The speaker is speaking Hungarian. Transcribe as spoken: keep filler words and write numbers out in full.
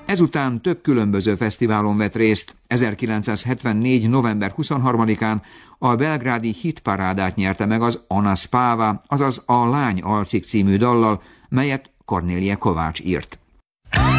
Ezután több különböző fesztiválon vett részt. ezerkilencszázhetvennégy. november huszonharmadikán a belgrádi hitparádát nyerte meg az Ona Spáva, azaz a Lány alcik című dallal, melyet Kornélie Kovács írt.